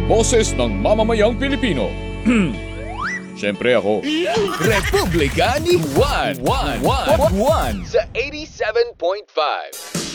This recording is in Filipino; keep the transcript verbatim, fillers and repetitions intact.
boses ng mamamayang Pilipino. Siyempre ako. Republika ni Juan Juan Juan Juan Sa eighty-seven point five.